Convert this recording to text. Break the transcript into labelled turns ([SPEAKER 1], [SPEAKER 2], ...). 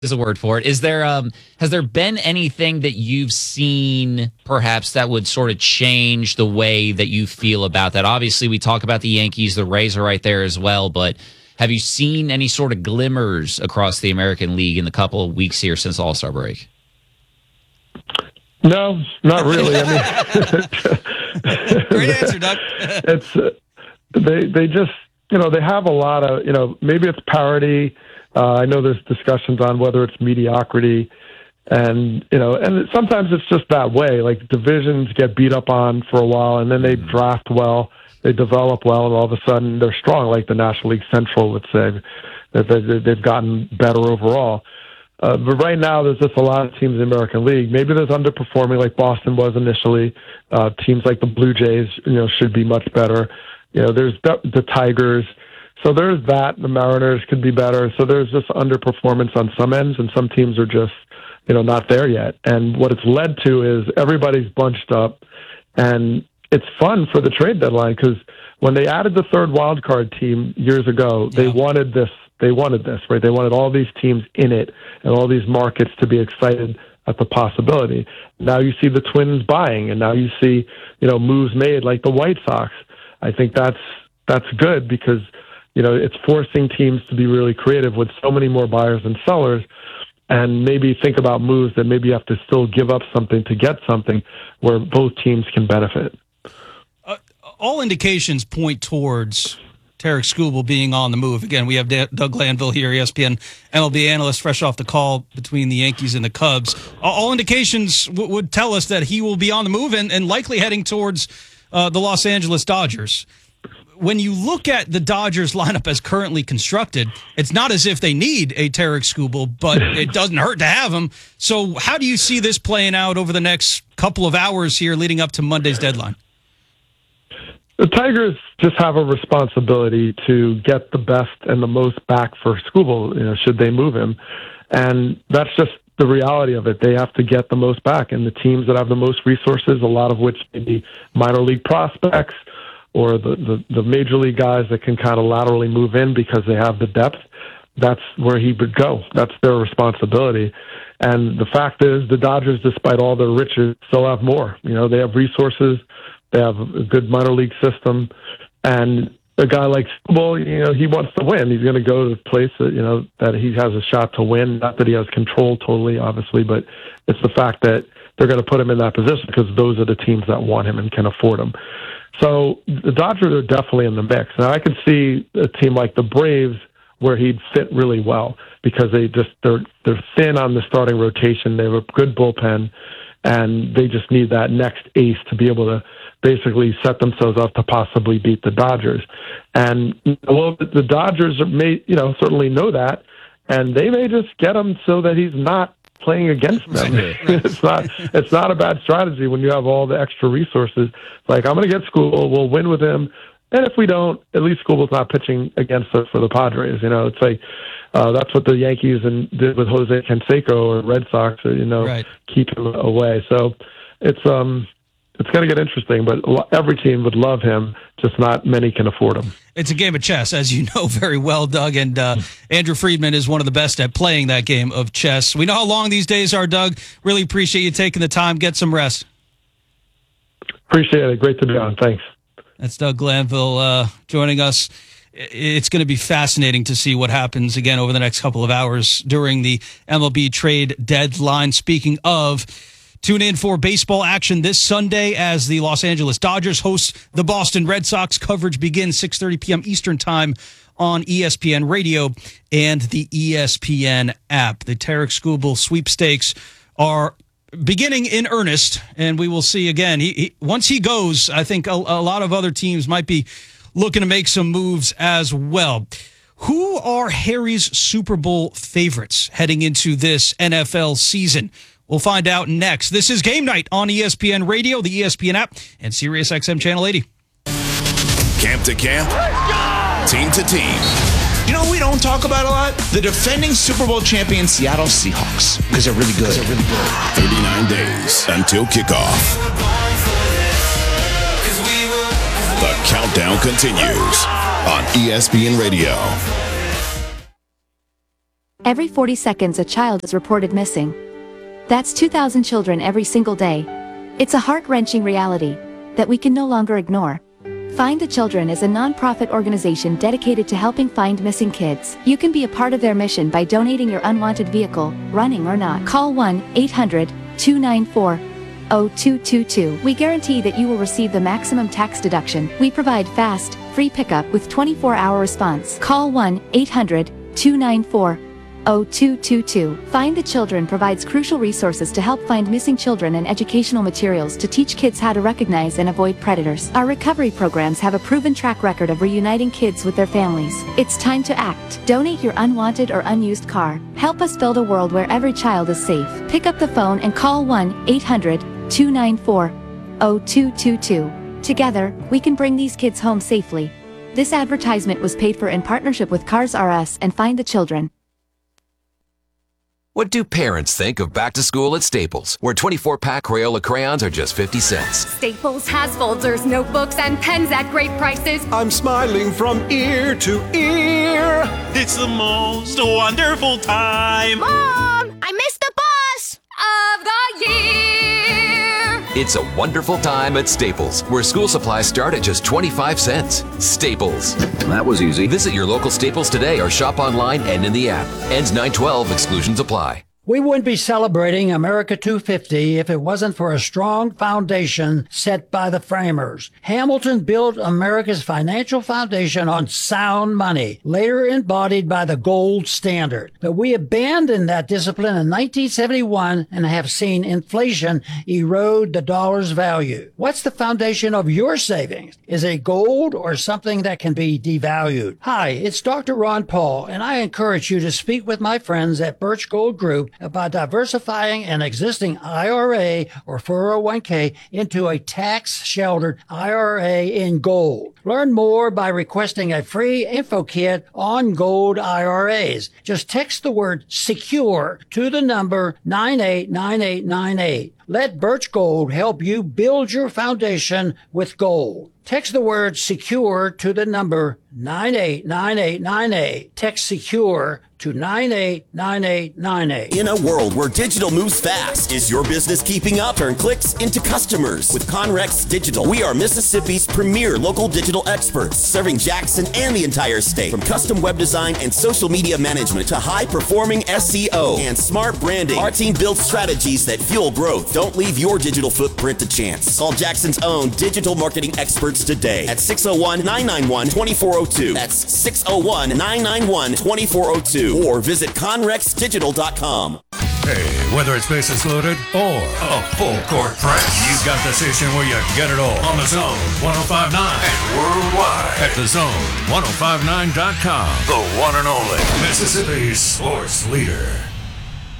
[SPEAKER 1] is a word for it. Is there has there been anything that you've seen perhaps that would sort of change the way that you feel about that? Obviously, we talk about the Yankees, the Rays are right there as well, but have you seen any sort of glimmers across the American League in the couple of weeks here since All-Star break?
[SPEAKER 2] No, not really. I
[SPEAKER 3] mean, great answer, Doug.
[SPEAKER 2] It's they just they have a lot of maybe it's parity. I know there's discussions on whether it's mediocrity, and and sometimes it's just that way. Like divisions get beat up on for a while, and then they draft well, they develop well, and all of a sudden they're strong. Like the National League Central would say that they've gotten better overall. But right now, there's just a lot of teams in the American League. Maybe there's underperforming, like Boston was initially. Teams like the Blue Jays, should be much better. There's the Tigers. So there's that. The Mariners could be better. So there's just underperformance on some ends, and some teams are just, not there yet. And what it's led to is everybody's bunched up, and it's fun for the trade deadline because when they added the third wild card team years ago, they wanted this. They wanted this, right? They wanted all these teams in it and all these markets to be excited at the possibility. Now you see the Twins buying, and now you see, moves made like the White Sox. I think that's good because it's forcing teams to be really creative with so many more buyers and sellers, and maybe think about moves that maybe you have to still give up something to get something where both teams can benefit.
[SPEAKER 3] All indications point towards Tarik Skubal being on the move. Again, we have Doug Glanville here, ESPN MLB analyst, fresh off the call between the Yankees and the Cubs. All indications would tell us that he will be on the move and likely heading towards the Los Angeles Dodgers. When you look at the Dodgers lineup as currently constructed, it's not as if they need a Tarik Skubal, but it doesn't hurt to have him. So how do you see this playing out over the next couple of hours here leading up to Monday's deadline?
[SPEAKER 2] The Tigers just have a responsibility to get the best and the most back for Skubal, should they move him. And that's just the reality of it. They have to get the most back. And the teams that have the most resources, a lot of which may be minor league prospects or the major league guys that can kind of laterally move in because they have the depth, that's where he would go. That's their responsibility. And the fact is the Dodgers, despite all their riches, still have more. They have resources. They have a good minor league system, and a guy like Skubal, he wants to win. He's going to go to a place that, that he has a shot to win. Not that he has control totally, obviously, but it's the fact that they're going to put him in that position because those are the teams that want him and can afford him. So the Dodgers are definitely in the mix. Now I could see a team like the Braves where he'd fit really well because they're thin on the starting rotation. They have a good bullpen, and they just need that next ace to be able to basically set themselves up to possibly beat the Dodgers. And the Dodgers may, certainly know that, and they may just get him so that he's not playing against them. It's not a bad strategy when you have all the extra resources. Like, I'm going to get Skubal, we'll win with him, and if we don't, at least Skubal's not pitching against us for the Padres. It's like that's what the Yankees did with Jose Canseco or Red Sox, right. Keep him away. So it's going to get interesting, but every team would love him, just not many can afford him.
[SPEAKER 3] It's a game of chess, as you know very well, Doug, and Andrew Friedman is one of the best at playing that game of chess. We know how long these days are, Doug. Really appreciate you taking the time. Get some rest.
[SPEAKER 2] Appreciate it. Great to be on. Thanks.
[SPEAKER 3] That's Doug Glanville joining us. It's going to be fascinating to see what happens again over the next couple of hours during the MLB trade deadline. Speaking of, tune in for baseball action this Sunday as the Los Angeles Dodgers host the Boston Red Sox. Coverage begins 6:30 p.m. Eastern Time on ESPN Radio and the ESPN app. The Tarik Skubal sweepstakes are beginning in earnest, and we will see again. Once he goes, I think a lot of other teams might be looking to make some moves as well. Who are Harry's Super Bowl favorites heading into this NFL season? We'll find out next. This is Game Night on ESPN Radio, the ESPN app, and SiriusXM Channel 80.
[SPEAKER 4] Camp to camp, team to team.
[SPEAKER 5] We don't talk about a lot? The defending Super Bowl champion Seattle Seahawks. Because they're really good.
[SPEAKER 4] 39 days until kickoff. The countdown continues on ESPN Radio.
[SPEAKER 6] Every 40 seconds a child is reported missing. That's 2,000 children every single day. It's a heart-wrenching reality that we can no longer ignore. Find the Children is a non-profit organization dedicated to helping find missing kids. You can be a part of their mission by donating your unwanted vehicle, running or not. Call 1-800-294-0222. We guarantee that you will receive the maximum tax deduction. We provide fast, free pickup with 24-hour response. Call 1-800-294-0222. Find the Children provides crucial resources to help find missing children and educational materials to teach kids how to recognize and avoid predators. Our recovery programs have a proven track record of reuniting kids with their families. It's time to act. Donate your unwanted or unused car. Help us build a world where every child is safe. Pick up the phone and call 1-800-294-0222. Together, we can bring these kids home safely. This advertisement was paid for in partnership with Cars R Us and Find the Children.
[SPEAKER 7] What do parents think of back to school at Staples, where 24-pack Crayola crayons are just 50 cents?
[SPEAKER 8] Staples has folders, notebooks, and pens at great prices.
[SPEAKER 9] I'm smiling from ear to ear.
[SPEAKER 10] It's the most wonderful time.
[SPEAKER 8] Mom, I missed the bus of the year.
[SPEAKER 7] It's a wonderful time at Staples, where school supplies start at just 25 cents. Staples.
[SPEAKER 11] That was easy.
[SPEAKER 7] Visit your local Staples today or shop online and in the app. Ends 9/12. Exclusions apply.
[SPEAKER 12] We wouldn't be celebrating America 250 if it wasn't for a strong foundation set by the framers. Hamilton built America's financial foundation on sound money, later embodied by the gold standard. But we abandoned that discipline in 1971 and have seen inflation erode the dollar's value. What's the foundation of your savings? Is it gold or something that can be devalued? Hi, it's Dr. Ron Paul, and I encourage you to speak with my friends at Birch Gold Group about diversifying an existing IRA or 401k into a tax-sheltered IRA in gold. Learn more by requesting a free info kit on gold IRAs. Just text the word SECURE to the number 989898. Let Birch Gold help you build your foundation with gold. Text the word SECURE to the number 989898. Text SECURE to 989898.
[SPEAKER 13] In a world where digital moves fast, is your business keeping up? Turn clicks into customers with Conrex Digital. We are Mississippi's premier local digital experts, serving Jackson and the entire state. From custom web design and social media management to high-performing SEO and smart branding, our team builds strategies that fuel growth. Don't leave your digital footprint to chance. Call Jackson's own digital marketing experts today at 601-991-2402. That's 601-991-2402. Or visit conrexdigital.com.
[SPEAKER 14] Hey, whether it's bases loaded or a full court press, you've got the station where you get it all on the Zone 105.9 and worldwide at thezone1059.com. The one and only Mississippi sports leader.